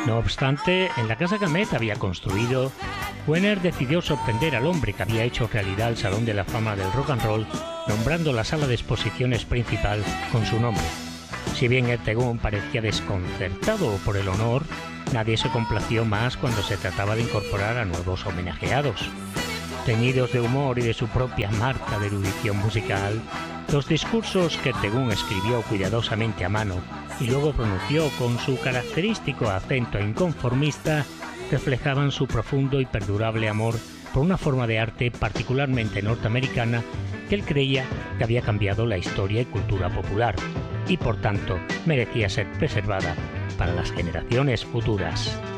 No obstante, en la casa que Hammett había construido, Wenner decidió sorprender al hombre que había hecho realidad el Salón de la Fama del Rock and Roll, nombrando la sala de exposiciones principal con su nombre. Si bien Ertegun parecía desconcertado por el honor, nadie se complació más cuando se trataba de incorporar a nuevos homenajeados. Teñidos de humor y de su propia marca de erudición musical, los discursos que Ertegun escribió cuidadosamente a mano y luego pronunció con su característico acento inconformista reflejaban su profundo y perdurable amor por una forma de arte particularmente norteamericana que él creía que había cambiado la historia y cultura popular y por tanto merecía ser preservada para las generaciones futuras.